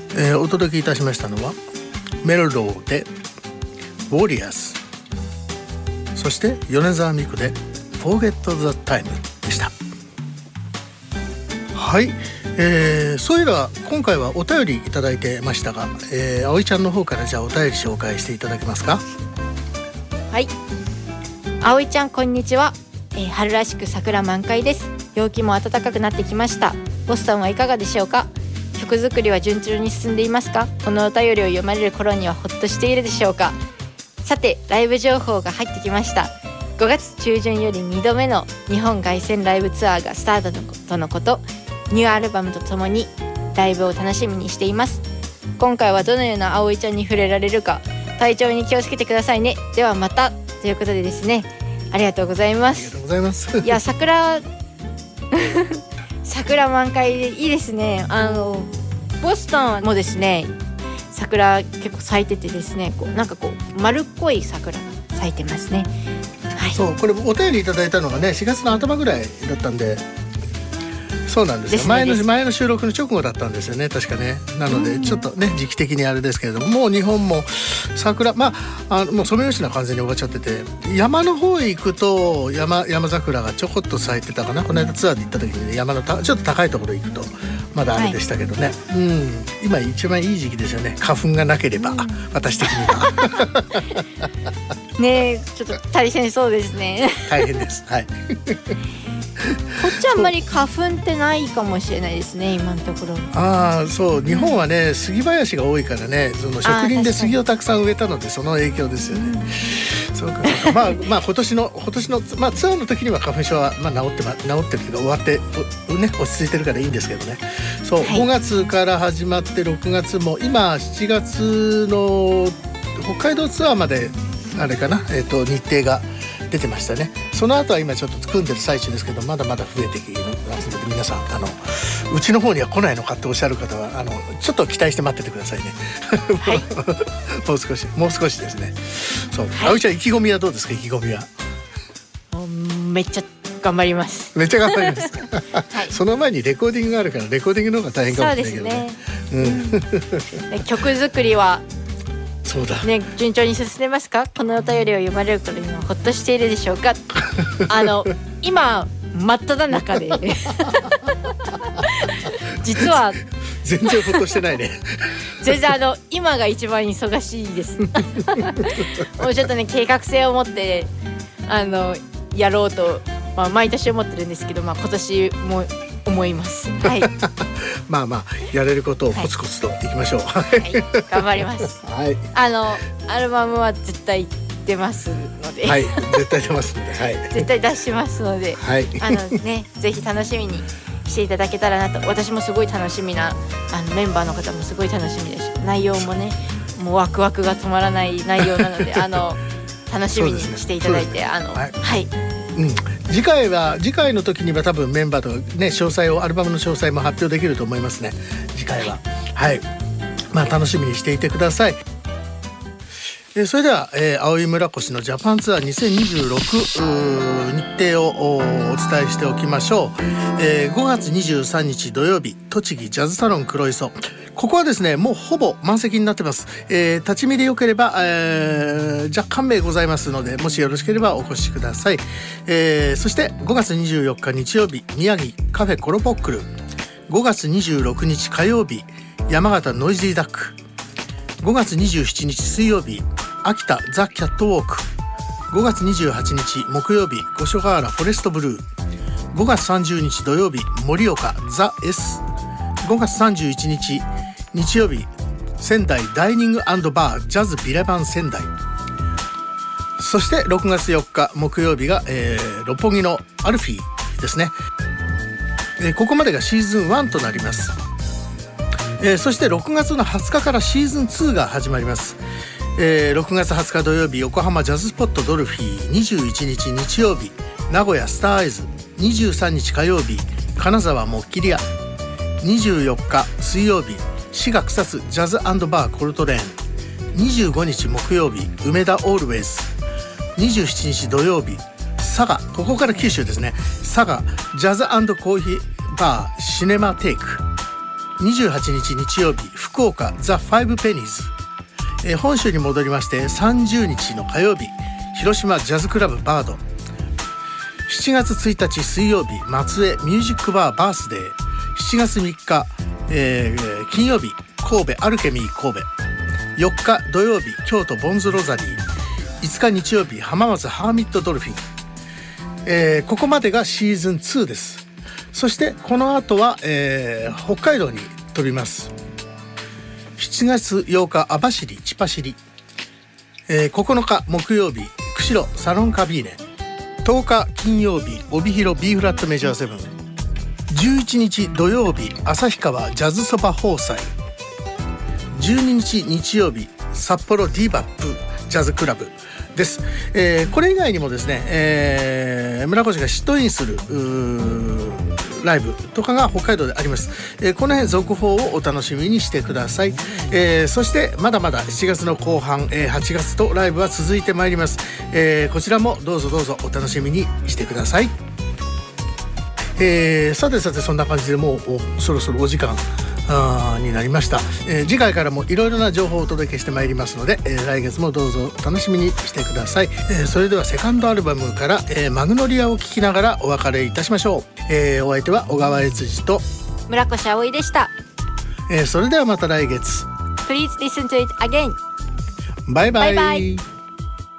お届けいたしましたのはメロローでウォリアーズ、そして米沢美久で Forget the Time でした。はい、そういえば今回はお便りいただいてましたが、葵ちゃんの方からじゃあお便り紹介していただけますか。 はい、葵ちゃんこんにちは。春らしく桜満開です。陽気も暖かくなってきました。ボストンはいかがでしょうか。曲作りは順調に進んでいますか。このお便りを読まれる頃にはほっとしているでしょうか。さてライブ情報が入ってきました。5月中旬より2度目の日本凱旋ライブツアーがスタートとのこと。ニューアルバムとともにライブを楽しみにしています。今回はどのような葵ちゃんに触れられるか、体調に気をつけてくださいね。ではまたということでですね、ありがとうございます。 ありがとうございます。 いや桜満開でいいですね。ボストンもですね、桜結構咲いててですね、なんか丸っこい桜が咲いてますね。はい、 そうこれお便りいただいたのがね4月の頭ぐらいだったんで、そうなんですよ。前の収録の直後だったんですよね、確かね。なのでちょっとね時期的にあれですけれども、もう日本も桜、もうソメイヨシノは完全に終わっちゃってて、山の方へ行くと山桜がちょこっと咲いてたかな。この間ツアーで行った時に、ね、山のちょっと高いところ行くとまだあれでしたけどね、はい、今一番いい時期ですよね、花粉がなければ、私的にはねえ、ちょっと大変そうですね。 大変です。はいこっちはあんまり花粉ってないかもしれないですね、今のところ。 そう日本はね杉林が多いからね、その植林で杉をたくさん植えたのでその影響ですよね。そうか今年の、ツアーの時には花粉症は、治ってるけど終わってね落ち着いてるからいいんですけどね。そう、はい、5月から始まって6月も今7月の北海道ツアーまであれかな、日程が出てましたね。その後は今ちょっと組んでる最中ですけど、まだまだ増えてきますので、皆さんうちの方には来ないのかっておっしゃる方はちょっと期待して待っててくださいね。はい、もう少しですね。そう、はい、葵ちゃん意気込みはどうですか。意気込みはめっちゃ頑張ります。 めっちゃ頑張ります、はい、その前にレコーディングがあるから、レコーディングの方が大変かもしれないけどね。そうですね、 曲作りはそうだ、 ね、順調に進んでますか。このお便りを読まれる頃にはほっとしているでしょうか。今真っ只中で実は全然ほっとしてないね。 全然今が一番忙しいです。もうちょっとね計画性を持ってやろうと、毎年思ってるんですけど、今年も思います。はい。 やれることをコツコツといきましょう。はい、 頑張ります。 はい。 アルバムは絶対出ますので。 はい、絶対出ますので、はい。 絶対出しますので、 はい。 ね、ぜひ楽しみにしていただけたらなと。私もすごい楽しみな、メンバーの方もすごい楽しみです。内容もね、もうワクワクが止まらない内容なので、楽しみにしていただいて、はい。 次回の時には多分メンバーとかね詳細をアルバムの詳細も発表できると思いますね、次回は。はい、楽しみにしていてください。それでは、葵村越のジャパンツアー2026日程をお伝えしておきましょう。5月23日土曜日、栃木ジャズサロン黒磯。ここはですねもうほぼ満席になってます。立ち見でよければ、若干名ございますので、もしよろしければお越しください。そして5月24日日曜日、宮城カフェコロポックル。5月26日火曜日、山形ノイジーダック。5月27日水曜日、秋田ザ・キャットウォーク。5月28日木曜日、五所川原フォレストブルー。5月30日土曜日、盛岡ザ・S。5月31日日曜日、仙台ダイニング&バージャズビレバン仙台。そして6月4日木曜日が、六本木のアルフィーですね。ここまでがシーズン1となります。そして6月の20日からシーズン2が始まります。6月20日土曜日、横浜ジャズスポットドルフィー。21日日曜日、名古屋スターアイズ。23日火曜日、金沢モッキリア。24日水曜日、滋賀草津ジャズ&バーコルトレーン。25日木曜日、梅田オールウェイズ。27日土曜日、佐賀、ここから九州ですね、佐賀ジャズ&コーヒーバーシネマテイク。 28日日曜日福岡ザ・ファイブペニーズ、本州に戻りまして30日の火曜日広島ジャズクラブバード、7月1日水曜日松江ミュージックバーバースデー、7月3日、金曜日神戸アルケミー神戸、4日土曜日京都ボンズロザリー、5日日曜日浜松ハーミットドルフィン、ここまでがシーズン2です。そしてこの後は、北海道に飛びます。7月8日網走チパシリ、9日木曜日釧路サロンカビーネ、10日金曜日帯広 B フラットメジャー7、11日土曜日旭川ジャズそば放祭、12日日曜日札幌ディーバップジャズクラブです。これ以外にもですね、村越がシットインするライブとかが北海道であります。この辺続報をお楽しみにしてください。そしてまだまだ7月の後半、8月とライブは続いてまいります。こちらもどうぞお楽しみにしてください。さてそんな感じでもうそろそろお時間になりました。次回からもいろいろな情報をお届けしてまいりますので、来月もどうぞ楽しみにしてください。それではセカンドアルバムから、マグノリアを聴きながらお別れいたしましょう。お相手は小川悦司と村越葵でした。 それではまた来月。 Please listen to it again. バイバイ。 バイバイ。